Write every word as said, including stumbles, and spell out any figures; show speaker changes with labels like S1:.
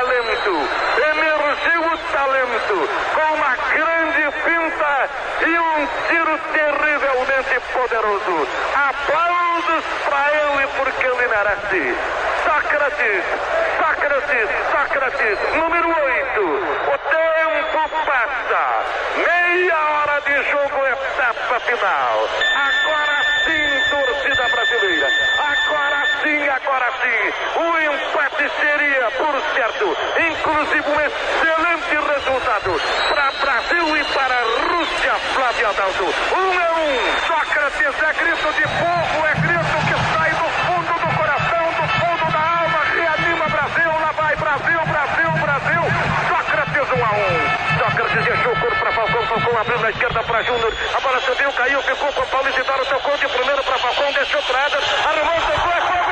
S1: talento, emergiu o talento, com uma grande finta e um tiro terrivelmente poderoso. Aplausos para ele porque ele merece. Sócrates, Sócrates, Sócrates, número oito. O tempo passa. Meia hora de jogo, etapa final. Agora sim, torcida brasileira. Agora sim, agora sim. O empate seria, por certo, inclusive um excelente resultado para Brasil e para a Rússia, Flávio Adalto. Um a um. Sócrates é grito de povo, é grito que sai do fundo do coração, do fundo da alma. Reanima Brasil, lá vai Brasil, Brasil, Brasil. Sócrates um a um. Sócrates deixou o corpo para Falcão, Falcão abriu na esquerda para Júnior. A bola subiu, caiu, ficou com o Paulo Isidoro, tocou de primeiro para Falcão, deixou para Adams, arrumou, tocou, é